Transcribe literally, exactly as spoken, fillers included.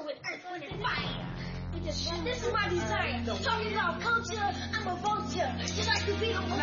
with earth, wind, and fire. This is my desire. Talking about culture, I'm a vulture. Just like to be a